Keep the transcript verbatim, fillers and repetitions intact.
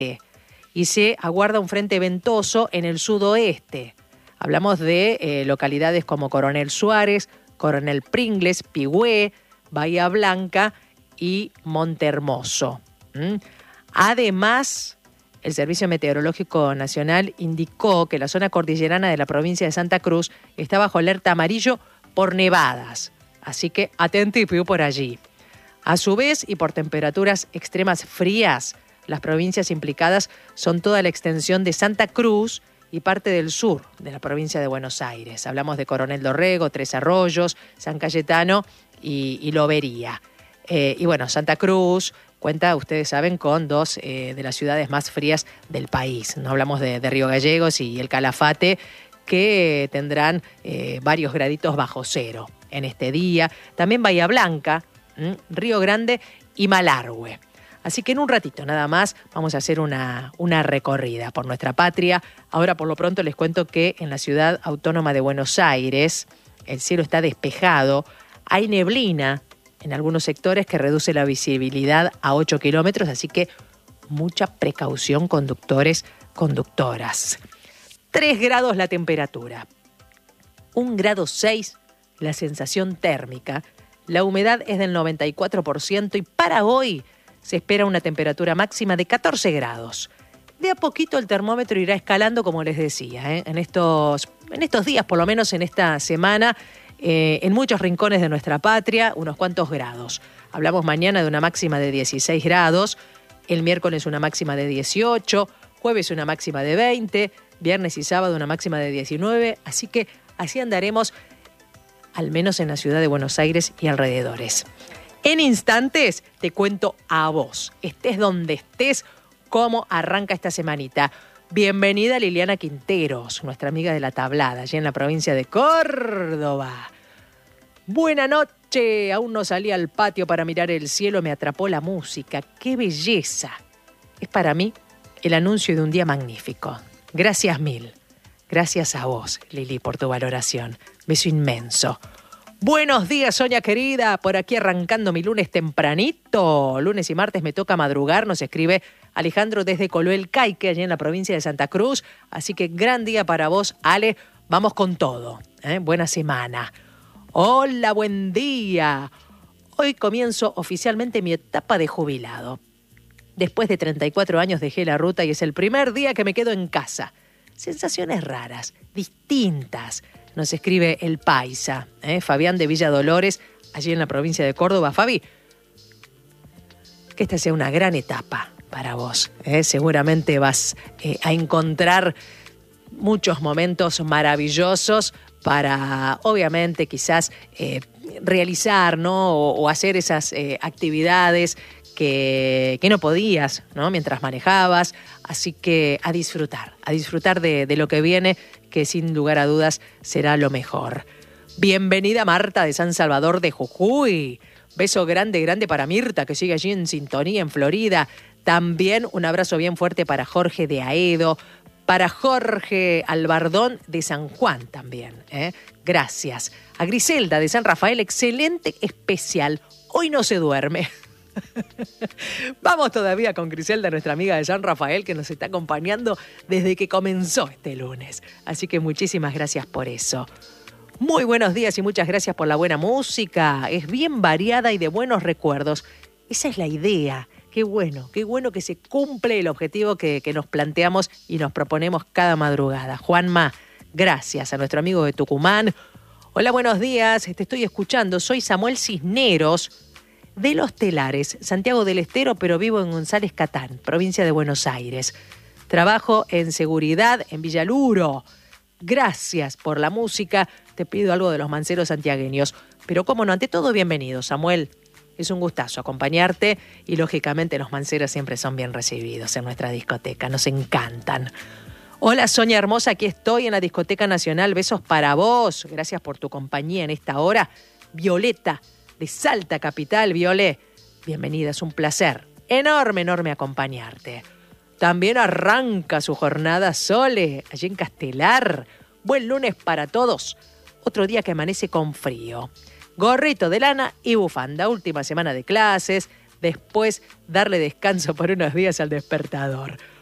y se aguarda un frente ventoso en el sudoeste. Hablamos de eh, localidades como Coronel Suárez, Coronel Pringles, Pigüé, Bahía Blanca y Montehermoso. ¿Mm? Además, el Servicio Meteorológico Nacional indicó que la zona cordillerana de la provincia de Santa Cruz está bajo alerta amarillo por nevadas. Así que atentipo por allí. A su vez, y por temperaturas extremas frías, las provincias implicadas son toda la extensión de Santa Cruz y parte del sur de la provincia de Buenos Aires. Hablamos de Coronel Dorrego, Tres Arroyos, San Cayetano y, y Lobería. Eh, y bueno, Santa Cruz cuenta, ustedes saben, con dos eh, de las ciudades más frías del país. No hablamos de, de Río Gallegos y el Calafate, que tendrán eh, varios graditos bajo cero en este día. También Bahía Blanca, ¿m? Río Grande y Malargüe. Así que en un ratito nada más vamos a hacer una, una recorrida por nuestra patria. Ahora por lo pronto les cuento que en la ciudad autónoma de Buenos Aires el cielo está despejado, hay neblina en algunos sectores que reduce la visibilidad a ocho kilómetros, así que mucha precaución, conductores, conductoras. tres grados la temperatura, un grado seis la sensación térmica, la humedad es del noventa y cuatro por ciento y para hoy se espera una temperatura máxima de catorce grados. De a poquito el termómetro irá escalando, como les decía, ¿eh? en, estos, en estos días, por lo menos en esta semana, eh, en muchos rincones de nuestra patria, unos cuantos grados. Hablamos mañana de una máxima de dieciséis grados, el miércoles una máxima de dieciocho, jueves una máxima de veinte, viernes y sábado una máxima de diecinueve, así que así andaremos, al menos en la ciudad de Buenos Aires y alrededores. En instantes te cuento a vos, estés donde estés, cómo arranca esta semanita. Bienvenida Liliana Quinteros, nuestra amiga de La Tablada, allí en la provincia de Córdoba. Buena noche, aún no salí al patio para mirar el cielo, me atrapó la música. ¡Qué belleza! Es para mí el anuncio de un día magnífico. Gracias mil. Gracias a vos, Lili, por tu valoración. Beso inmenso. Buenos días, Sonia querida, por aquí arrancando mi lunes tempranito. Lunes y martes me toca madrugar, nos escribe Alejandro desde Coloel Caique, allí en la provincia de Santa Cruz. Así que gran día para vos, Ale. Vamos con todo. ¿eh? Buena semana. Hola, buen día. Hoy comienzo oficialmente mi etapa de jubilado. Después de treinta y cuatro años dejé la ruta y es el primer día que me quedo en casa. Sensaciones raras, distintas. Nos escribe el paisa, ¿eh? Fabián de Villa Dolores, allí en la provincia de Córdoba. Fabi, que esta sea una gran etapa para vos. ¿eh? Seguramente vas eh, a encontrar muchos momentos maravillosos para, obviamente, quizás eh, realizar, ¿no? o, o hacer esas eh, actividades que, que no podías, ¿no? mientras manejabas. Así que a disfrutar, a disfrutar de, de lo que viene, que sin lugar a dudas será lo mejor. Bienvenida Marta de San Salvador de Jujuy. Beso grande, grande para Mirta, que sigue allí en sintonía en Florida. También un abrazo bien fuerte para Jorge de Aedo, para Jorge Albardón de San Juan también. ¿eh? Gracias. A Griselda de San Rafael, excelente especial. Hoy no se duerme. Vamos todavía con Griselda, nuestra amiga de San Rafael, que nos está acompañando desde que comenzó este lunes. Así que muchísimas gracias por eso. Muy buenos días y muchas gracias por la buena música. Es bien variada y de buenos recuerdos. Esa es la idea. Qué bueno, qué bueno que se cumple el objetivo que, que nos planteamos y nos proponemos cada madrugada. Juanma, gracias a nuestro amigo de Tucumán. Hola, buenos días. Te estoy escuchando. Soy Samuel Cisneros, de Los Telares, Santiago del Estero, pero vivo en González Catán, provincia de Buenos Aires. Trabajo en seguridad en Villaluro. Gracias por la música. Te pido algo de los manceros santiagueños. Pero cómo no, ante todo, bienvenido, Samuel. Es un gustazo acompañarte y, lógicamente, los manceros siempre son bien recibidos en nuestra discoteca. Nos encantan. Hola, Sonia hermosa, aquí estoy en la Discoteca Nacional. Besos para vos. Gracias por tu compañía en esta hora. Violeta, de Salta Capital, Violé. Bienvenida, es un placer enorme, enorme acompañarte. También arranca su jornada Sole, allí en Castelar. Buen lunes para todos. Otro día que amanece con frío. Gorrito de lana y bufanda. Última semana de clases. después darle descanso por unos días al despertador.